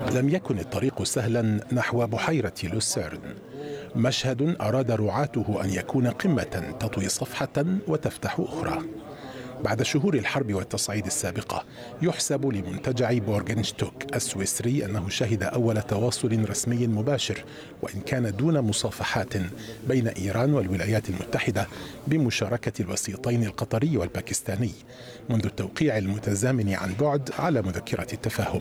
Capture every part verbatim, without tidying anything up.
لم يكن الطريق سهلا نحو بحيرة لوسيرن، مشهد أراد رعاته أن يكون قمة تطوي صفحة وتفتح أخرى. بعد شهور الحرب والتصعيد السابقة، يحسب لمنتجع بورغنشتوك السويسري أنه شهد أول تواصل رسمي مباشر، وإن كان دون مصافحات، بين إيران والولايات المتحدة بمشاركة الوسيطين القطري والباكستاني منذ التوقيع المتزامن عن بعد على مذكرة التفاهم.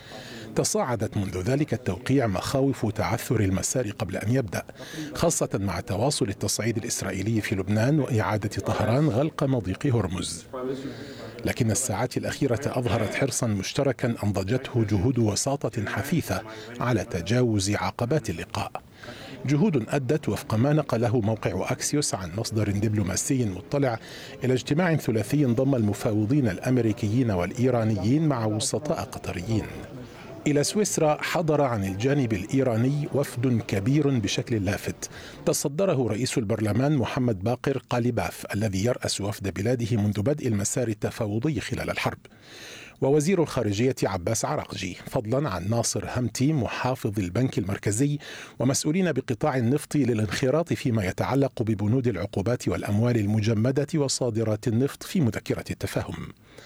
تصاعدت منذ ذلك التوقيع مخاوف تعثر المسار قبل أن يبدأ، خاصة مع تواصل التصعيد الإسرائيلي في لبنان وإعادة طهران غلق مضيق هرمز. لكن الساعات الأخيرة أظهرت حرصا مشتركا أنضجته جهود وساطة حثيثة على تجاوز عقبات اللقاء، جهود أدت وفق ما نقله موقع أكسيوس عن مصدر دبلوماسي مطلع إلى اجتماع ثلاثي ضم المفاوضين الأمريكيين والإيرانيين مع وسطاء قطريين. إلى سويسرا حضر عن الجانب الإيراني وفد كبير بشكل لافت، تصدره رئيس البرلمان محمد باقر قاليباف الذي يرأس وفد بلاده منذ بدء المسار التفاوضي خلال الحرب، ووزير الخارجية عباس عراقجي، فضلا عن ناصر همتي محافظ البنك المركزي ومسؤولين بقطاع النفط للانخراط فيما يتعلق ببنود العقوبات والأموال المجمدة وصادرات النفط في مذكرة التفاهم.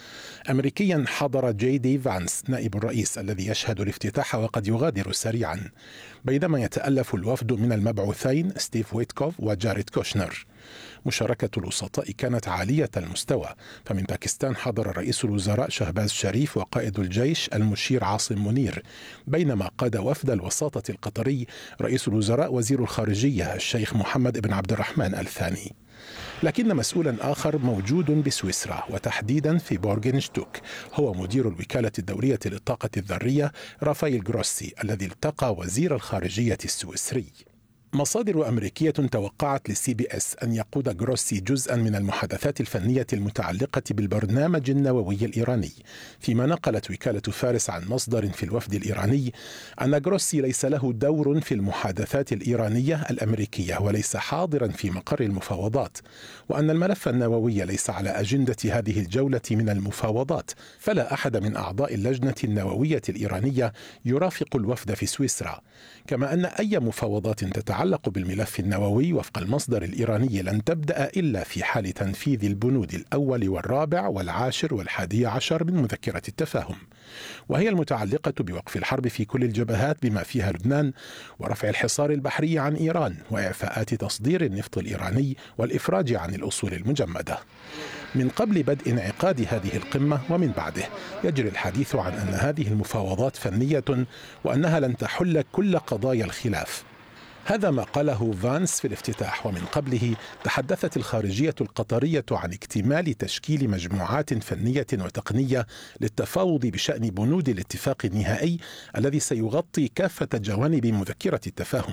أمريكيا حضر جي دي فانس نائب الرئيس الذي يشهد الافتتاح وقد يغادر سريعا، بينما يتألف الوفد من المبعوثين ستيف ويتكوف وجاريد كوشنر. مشاركة الوسطاء كانت عالية المستوى، فمن باكستان حضر رئيس الوزراء شهباز شريف وقائد الجيش المشير عاصم منير، بينما قاد وفد الوساطة القطري رئيس الوزراء وزير الخارجية الشيخ محمد بن عبد الرحمن الثاني. لكن مسؤولا آخر موجود بسويسرا وتحديدا في بورغنشتوك، هو مدير الوكالة الدولية للطاقة الذرية رافائيل جروسي الذي التقى وزير الخارجية السويسري. مصادر أمريكية توقعت للسي بي اس أن يقود جروسي جزءا من المحادثات الفنية المتعلقة بالبرنامج النووي الإيراني، فيما نقلت وكالة فارس عن مصدر في الوفد الإيراني أن جروسي ليس له دور في المحادثات الإيرانية الأمريكية وليس حاضرا في مقر المفاوضات، وأن الملف النووي ليس على أجندة هذه الجولة من المفاوضات، فلا أحد من أعضاء اللجنة النووية الإيرانية يرافق الوفد في سويسرا، كما أن أي مفاوضات تتعلق تتعلق بالملف النووي وفق المصدر الإيراني لن تبدأ إلا في حال تنفيذ البنود الأول والرابع والعاشر والحادي عشر من مذكرة التفاهم، وهي المتعلقة بوقف الحرب في كل الجبهات بما فيها لبنان، ورفع الحصار البحري عن إيران، وإعفاءات تصدير النفط الإيراني، والإفراج عن الأصول المجمدة. من قبل بدء انعقاد هذه القمة ومن بعده يجري الحديث عن أن هذه المفاوضات فنية وأنها لن تحل كل قضايا الخلاف. هذا ما قاله فانس في الافتتاح، ومن قبله تحدثت الخارجية القطرية عن اكتمال تشكيل مجموعات فنية وتقنية للتفاوض بشأن بنود الاتفاق النهائي الذي سيغطي كافة جوانب مذكرة التفاهم،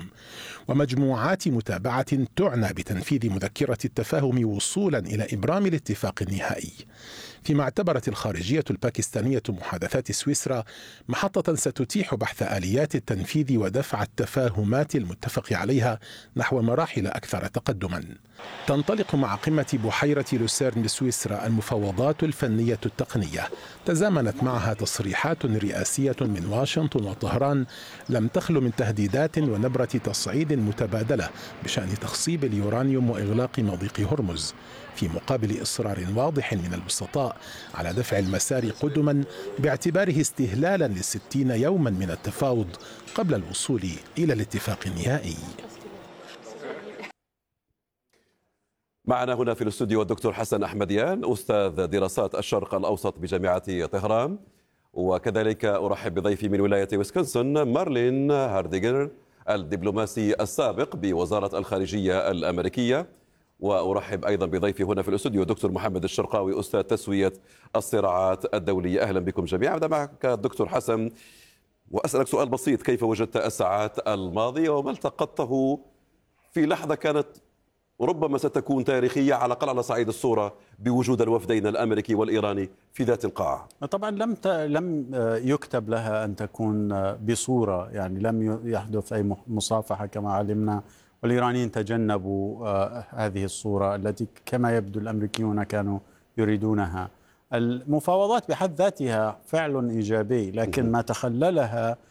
ومجموعات متابعة تعنى بتنفيذ مذكرة التفاهم وصولا إلى إبرام الاتفاق النهائي. فيما اعتبرت الخارجية الباكستانية محادثات سويسرا محطة ستتيح بحث آليات التنفيذ ودفع التفاهمات المتفق عليها نحو مراحل أكثر تقدما. تنطلق مع قمة بحيرة لوسيرن بسويسرا المفاوضات الفنية التقنية، تزامنت معها تصريحات رئاسية من واشنطن وطهران لم تخل من تهديدات ونبرة تصعيد متبادلة بشأن تخصيب اليورانيوم وإغلاق مضيق هرمز، في مقابل إصرار واضح من الوسطاء على دفع المسار قدما باعتباره استهلالا لستين يوما من التفاوض قبل الوصول إلى الاتفاق النهائي. معنا هنا في الاستوديو الدكتور حسن أحمديان، أستاذ دراسات الشرق الأوسط بجامعة طهران، وكذلك أرحب بضيفي من ولاية ويسكنسن مارلين هارديغر الدبلوماسي السابق بوزارة الخارجية الأمريكية، وأرحب أيضا بضيفي هنا في الاستوديو دكتور محمد الشرقاوي أستاذ تسوية الصراعات الدولية. أهلا بكم جميعا. أبدأ معك دكتور حسن وأسألك سؤال بسيط: كيف وجدت الساعات الماضية وما التقطته في لحظة كانت ربما ستكون تاريخية على الأقل على صعيد الصورة بوجود الوفدين الأمريكي والإيراني في ذات القاعة؟ طبعا لم ت... لم يكتب لها أن تكون بصورة، يعني لم يحدث أي مصافحة كما علمنا، والإيرانيين تجنبوا هذه الصورة التي كما يبدو الأمريكيون كانوا يريدونها. المفاوضات بحد ذاتها فعل إيجابي، لكن ما تخللها